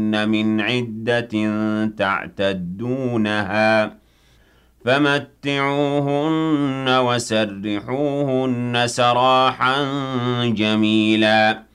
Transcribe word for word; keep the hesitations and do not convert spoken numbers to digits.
لهن من عدة تعتدونها فمتعوهن وسرحوهن سراحا جميلا